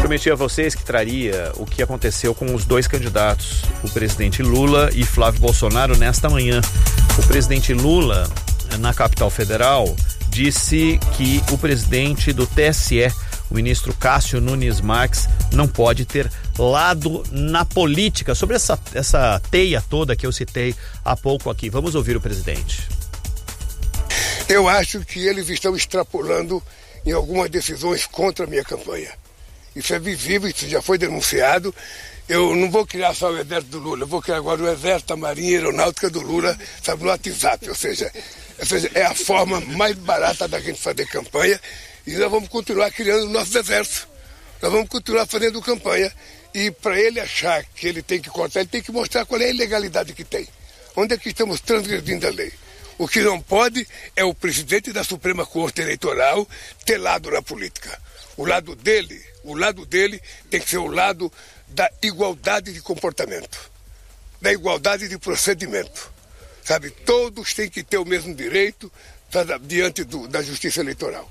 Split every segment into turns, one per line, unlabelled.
Prometi a vocês que traria o que aconteceu com os dois candidatos, o presidente Lula e Flávio Bolsonaro, nesta manhã. O presidente Lula, na capital federal, disse que o presidente do TSE, o ministro Cássio Nunes Marques, não pode ter lado na política. Sobre essa teia toda que eu citei há pouco aqui, vamos ouvir o presidente.
Eu acho que eles estão extrapolando em algumas decisões contra a minha campanha. Isso é visível, isso já foi denunciado. Eu não vou criar só o exército do Lula, eu vou criar agora o exército da Marinha Aeronáutica do Lula, sabe, no WhatsApp. Ou seja, é a forma mais barata da gente fazer campanha e nós vamos continuar criando nossos exércitos. Nós vamos continuar fazendo campanha e para ele achar que ele tem que cortar, ele tem que mostrar qual é a ilegalidade que tem. Onde é que estamos transgredindo a lei? O que não pode é o presidente da Suprema Corte Eleitoral ter lado na política. O lado dele tem que ser o lado da igualdade de comportamento, da igualdade de procedimento. Sabe, todos têm que ter o mesmo direito diante da justiça eleitoral.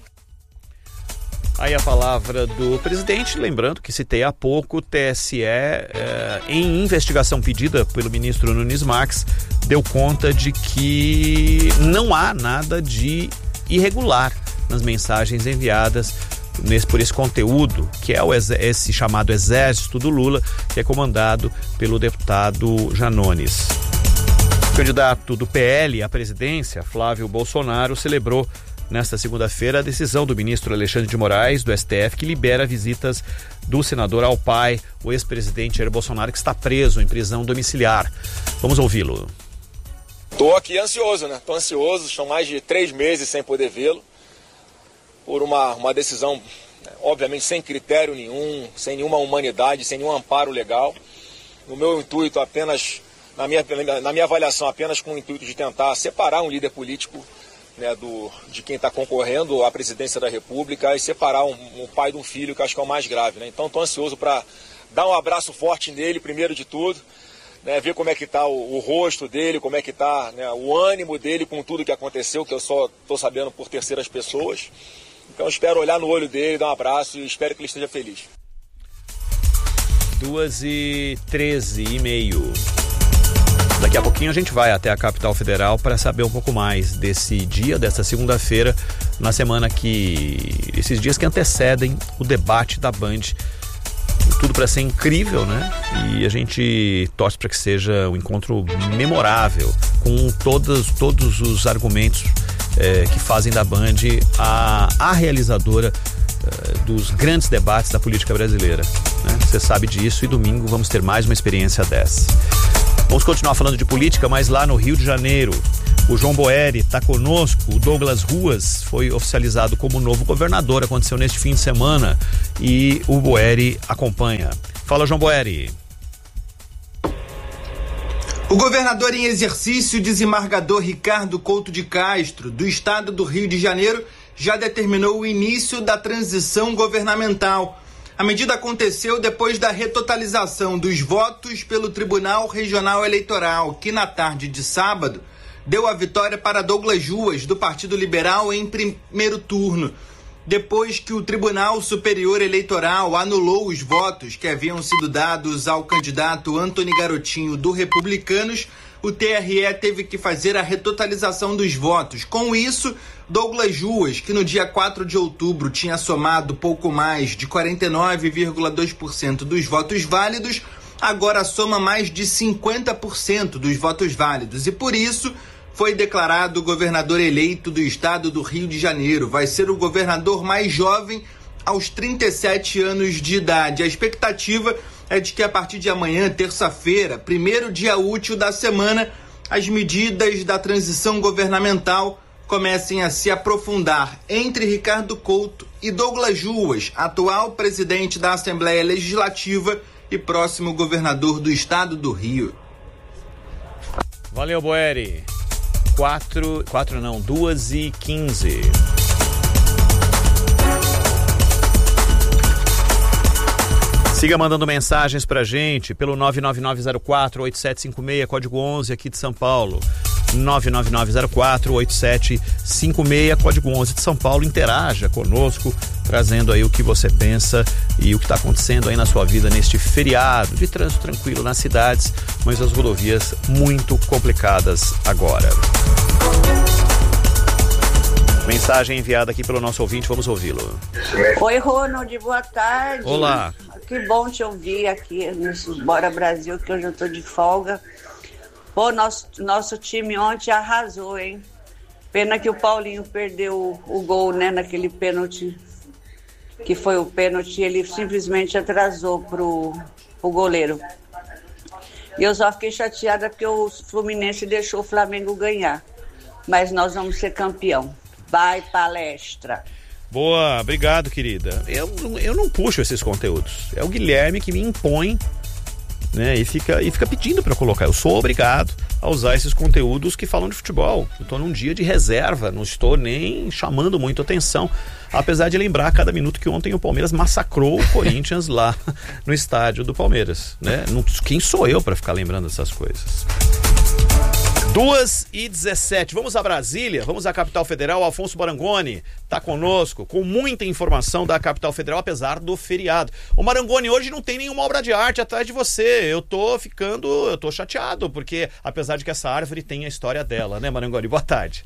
Aí a palavra do presidente, lembrando que citei há pouco, o TSE, em investigação pedida pelo ministro Nunes Marques, deu conta de que não há nada de irregular nas mensagens enviadas por esse conteúdo, que é esse chamado Exército do Lula, que é comandado pelo deputado Janones. O candidato do PL à presidência, Flávio Bolsonaro, celebrou nesta segunda-feira a decisão do ministro Alexandre de Moraes, do STF, que libera visitas do senador ao pai, o ex-presidente Jair Bolsonaro, que está preso em prisão domiciliar. Vamos ouvi-lo.
Estou aqui ansioso, né? Estou ansioso, são mais de 3 meses sem poder vê-lo, por uma decisão, obviamente, sem critério nenhum, sem nenhuma humanidade, sem nenhum amparo legal. No meu intuito, apenas, na minha avaliação, apenas com o intuito de tentar separar um líder político, né, de quem está concorrendo à presidência da República e separar um pai de um filho, que acho que é o mais grave, né? Então estou ansioso para dar um abraço forte nele, primeiro de tudo, né, ver como é que está o rosto dele, como é que está, né, o ânimo dele com tudo que aconteceu, que eu só estou sabendo por terceiras pessoas. Então espero olhar no olho dele, dar um abraço e espero que ele esteja feliz.
2h13h30. Daqui a pouquinho a gente vai até a capital federal para saber um pouco mais desse dia, dessa segunda-feira, na semana esses dias que antecedem o debate da Band. Tudo para ser incrível, né? E a gente torce para que seja um encontro memorável, com todos os argumentos que fazem da Band a realizadora dos grandes debates da política brasileira, né? Você sabe disso, e domingo vamos ter mais uma experiência dessa. Vamos continuar falando de política, mas lá no Rio de Janeiro, o João Boeri está conosco. O Douglas Ruas foi oficializado como novo governador, aconteceu neste fim de semana, e o Boeri acompanha. Fala, João Boeri.
O governador em exercício, desembargador Ricardo Couto de Castro, do estado do Rio de Janeiro, já determinou o início da transição governamental. A medida aconteceu depois da retotalização dos votos pelo Tribunal Regional Eleitoral, que na tarde de sábado deu a vitória para Douglas Ruas, do Partido Liberal, em primeiro turno. Depois que o Tribunal Superior Eleitoral anulou os votos que haviam sido dados ao candidato Antony Garotinho, do Republicanos, o TRE teve que fazer a retotalização dos votos. Com isso, Douglas Ruas, que no dia 4 de outubro tinha somado pouco mais de 49,2% dos votos válidos, agora soma mais de 50% dos votos válidos e, por isso, foi declarado governador eleito do estado do Rio de Janeiro. Vai ser o governador mais jovem aos 37 anos de idade. A expectativa é de que a partir de amanhã, terça-feira, primeiro dia útil da semana, as medidas da transição governamental comecem a se aprofundar entre Ricardo Couto e Douglas Ruas, atual presidente da Assembleia Legislativa e próximo governador do estado do Rio.
Valeu, Boeri. 2h15. Siga mandando mensagens pra gente pelo 99904-8756, código 11 aqui de São Paulo. 99904-8756, código 11 de São Paulo. Interaja conosco, trazendo aí o que você pensa e o que está acontecendo aí na sua vida neste feriado de trânsito tranquilo nas cidades, mas as rodovias muito complicadas agora. Mensagem enviada aqui pelo nosso ouvinte, vamos ouvi-lo.
Oi, Ronald, boa tarde.
Olá.
Que bom te ouvir aqui no Bora Brasil, que hoje eu tô de folga. Pô, nosso time ontem arrasou, hein? Pena que o Paulinho perdeu o gol, né, naquele pênalti, que foi o pênalti, ele simplesmente atrasou pro goleiro. E eu só fiquei chateada porque o Fluminense deixou o Flamengo ganhar. Mas nós vamos ser campeão. Vai, palestra.
Boa, obrigado, querida. Eu não puxo esses conteúdos. É o Guilherme que me impõe, né? E fica pedindo para eu colocar. Eu sou obrigado a usar esses conteúdos que falam de futebol. Eu estou num dia de reserva, não estou nem chamando muito atenção. Apesar de lembrar a cada minuto que ontem o Palmeiras massacrou o Corinthians lá no estádio do Palmeiras, né? Quem sou eu para ficar lembrando essas coisas? 2h17, vamos a Brasília, vamos à capital federal. Alfonso Marangoni está conosco com muita informação da capital federal, apesar do feriado. O Marangoni, hoje não tem nenhuma obra de arte atrás de você. Eu tô chateado, porque apesar de que essa árvore tem a história dela, né, Marangoni? Boa tarde.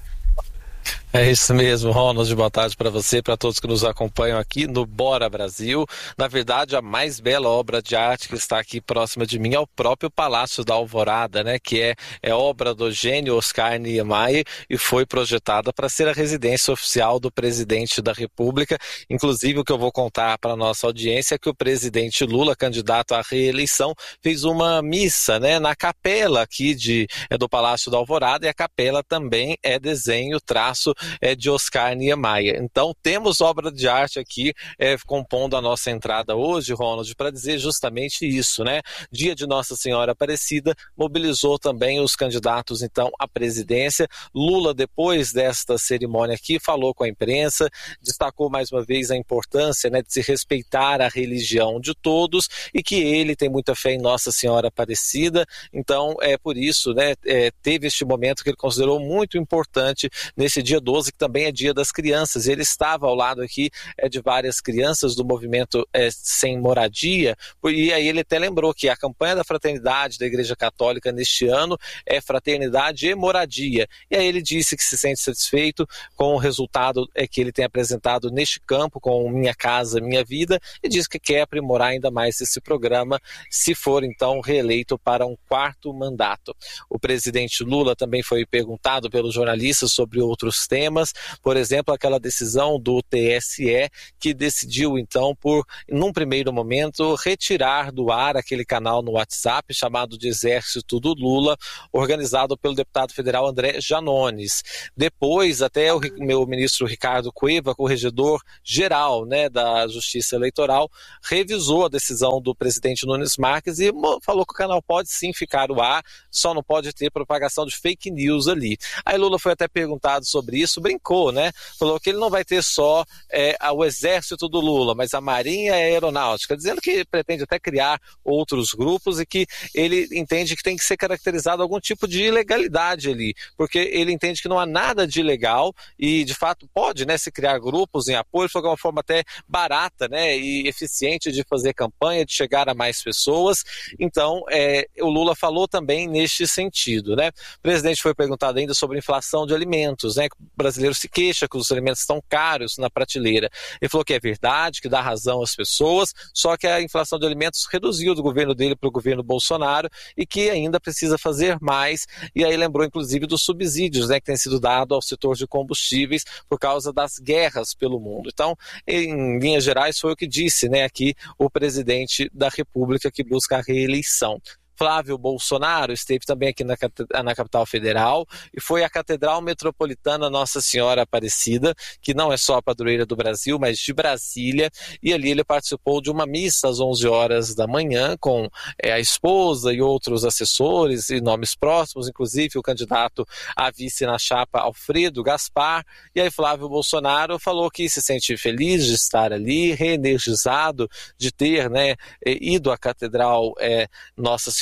É isso mesmo, Ronald, boa tarde para você e para todos que nos acompanham aqui no Bora Brasil. Na verdade, a mais bela obra de arte que está aqui próxima de mim é o próprio Palácio da Alvorada, né? Que é obra do gênio Oscar Niemeyer e foi projetada para ser a residência oficial do presidente da República. Inclusive, o que eu vou contar para a nossa audiência é que o presidente Lula, candidato à reeleição, fez uma missa, né, na capela aqui do Palácio da Alvorada, e a capela também é desenho, traço de Oscar Niemeyer. Então temos obra de arte aqui compondo a nossa entrada hoje, Ronald, para dizer justamente isso, né? Dia de Nossa Senhora Aparecida mobilizou também os candidatos então à presidência. Lula, depois desta cerimônia aqui, falou com a imprensa, destacou mais uma vez a importância, né, de se respeitar a religião de todos e que ele tem muita fé em Nossa Senhora Aparecida. Então por isso, né, teve este momento que ele considerou muito importante nesse dia 12, que também é dia das crianças. Ele estava ao lado aqui de várias crianças do movimento Sem Moradia, e aí ele até lembrou que a campanha da fraternidade da Igreja Católica neste ano é fraternidade e moradia, e aí ele disse que se sente satisfeito com o resultado que ele tem apresentado neste campo com Minha Casa Minha Vida, e diz que quer aprimorar ainda mais esse programa se for então reeleito para um 4º mandato. O presidente Lula também foi perguntado pelos jornalistas sobre outros temas, por exemplo, aquela decisão do TSE que decidiu então num primeiro momento, retirar do ar aquele canal no WhatsApp chamado de Exército do Lula, organizado pelo deputado federal André Janones. Depois, até o meu ministro Ricardo Cueva, corregedor geral, né, da Justiça Eleitoral, revisou a decisão do presidente Nunes Marques e falou que o canal pode sim ficar no ar, só não pode ter propagação de fake news ali. Aí Lula foi até perguntado sobre isso, brincou, né? Falou que ele não vai ter só o Exército do Lula, mas a Marinha e a Aeronáutica, dizendo que pretende até criar outros grupos e que ele entende que tem que ser caracterizado algum tipo de ilegalidade ali, porque ele entende que não há nada de ilegal e, de fato, pode, né, se criar grupos em apoio. Ele falou que é uma forma até barata, né, e eficiente de fazer campanha, de chegar a mais pessoas. Então, o Lula falou também neste sentido, né? O presidente foi perguntado ainda sobre inflação de alimentos, né? O brasileiro se queixa que os alimentos estão caros na prateleira. Ele falou que é verdade, que dá razão às pessoas, só que a inflação de alimentos reduziu do governo dele para o governo Bolsonaro e que ainda precisa fazer mais. E aí lembrou inclusive dos subsídios, né, que tem sido dado ao setor de combustíveis por causa das guerras pelo mundo. Então, em linhas gerais, foi o que disse, né, aqui o presidente da República que busca a reeleição. Flávio Bolsonaro esteve também aqui na capital federal e foi à Catedral Metropolitana Nossa Senhora Aparecida, que não é só a padroeira do Brasil, mas de Brasília, e ali ele participou de uma missa às 11 horas da manhã com a esposa e outros assessores e nomes próximos, inclusive o candidato a vice na chapa Alfredo Gaspar. E aí Flávio Bolsonaro falou que se sente feliz de estar ali, reenergizado de ter, né, ido à Catedral Nossa Senhora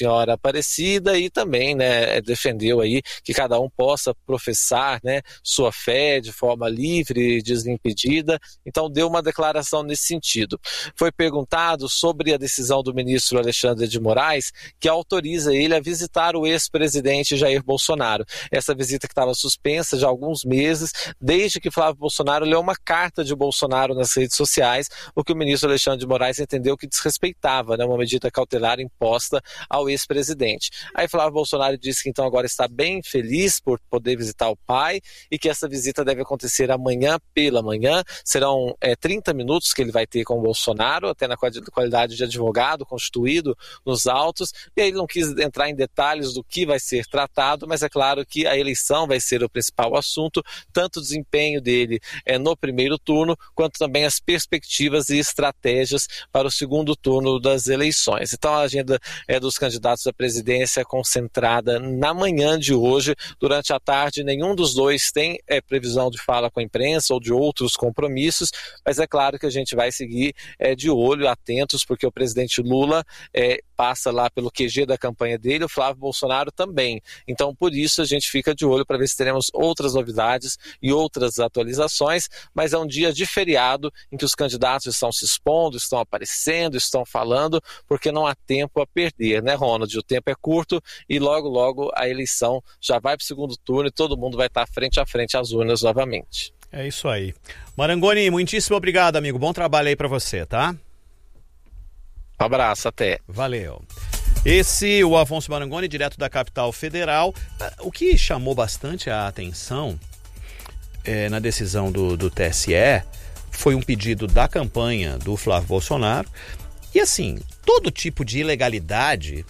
Senhora Aparecida e também, né, defendeu aí que cada um possa professar, né, sua fé de forma livre e desimpedida. Então deu uma declaração nesse sentido. Foi perguntado sobre a decisão do ministro Alexandre de Moraes, que autoriza ele a visitar o ex-presidente Jair Bolsonaro. Essa visita que estava suspensa já há alguns meses, desde que Flávio Bolsonaro leu uma carta de Bolsonaro nas redes sociais, o que o ministro Alexandre de Moraes entendeu que desrespeitava, né, uma medida cautelar imposta ao ex-presidente. Aí Flávio Bolsonaro disse que então agora está bem feliz por poder visitar o pai e que essa visita deve acontecer amanhã pela manhã. Serão 30 minutos que ele vai ter com o Bolsonaro, até na qualidade de advogado constituído nos autos, e aí ele não quis entrar em detalhes do que vai ser tratado, mas é claro que a eleição vai ser o principal assunto, tanto o desempenho dele no primeiro turno, quanto também as perspectivas e estratégias para o segundo turno das eleições. Então a agenda dos candidatos à presidência é concentrada na manhã de hoje. Durante a tarde, nenhum dos dois tem previsão de fala com a imprensa ou de outros compromissos, mas é claro que a gente vai seguir de olho, atentos, porque o presidente Lula passa lá pelo QG da campanha dele, o Flávio Bolsonaro também. Então, por isso, a gente fica de olho para ver se teremos outras novidades e outras atualizações, mas é um dia de feriado em que os candidatos estão se expondo, estão aparecendo, estão falando, porque não há tempo a perder, né, Ronald? O tempo é curto e logo, logo a eleição já vai para o segundo turno e todo mundo vai estar frente a frente às urnas novamente.
É isso aí. Marangoni, muitíssimo obrigado, amigo. Bom trabalho aí para você, tá?
Um abraço, até.
Valeu. Esse, o Afonso Marangoni, direto da capital federal. O que chamou bastante a atenção na decisão do TSE foi um pedido da campanha do Flávio Bolsonaro. E assim, todo tipo de ilegalidade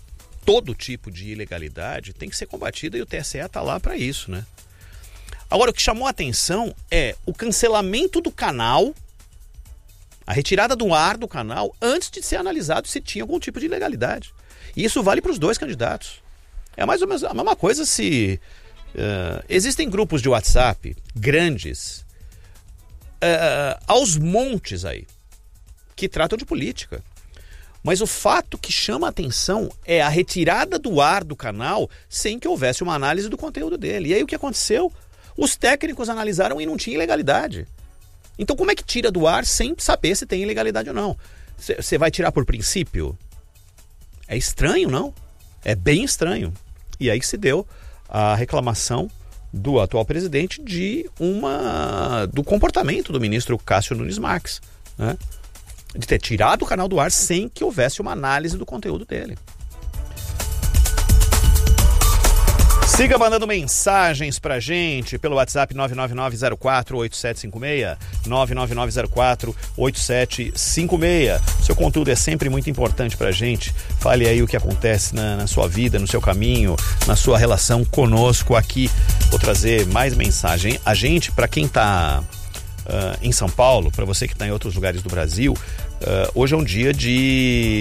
tem que ser combatida e o TSE está lá para isso, né? Agora, o que chamou a atenção é o cancelamento do canal, a retirada do ar do canal, antes de ser analisado se tinha algum tipo de ilegalidade. E isso vale para os dois candidatos. É mais ou menos a mesma coisa se... existem grupos de WhatsApp grandes, aos montes aí, que tratam de política. Mas o fato que chama a atenção é a retirada do ar do canal sem que houvesse uma análise do conteúdo dele. E aí o que aconteceu? Os técnicos analisaram e não tinha ilegalidade. Então como é que tira do ar sem saber se tem ilegalidade ou não? Você vai tirar por princípio? É estranho, não? É bem estranho. E aí se deu a reclamação do atual presidente do comportamento do ministro Cássio Nunes Marques, né? De ter tirado o canal do ar sem que houvesse uma análise do conteúdo dele. Siga mandando mensagens pra gente pelo WhatsApp 999048756, 999048756. Seu conteúdo é sempre muito importante pra gente. Fale aí o que acontece na sua vida, no seu caminho, na sua relação conosco aqui. Vou trazer mais mensagem. A gente, pra quem tá em São Paulo, pra você que tá em outros lugares do Brasil, hoje é um dia de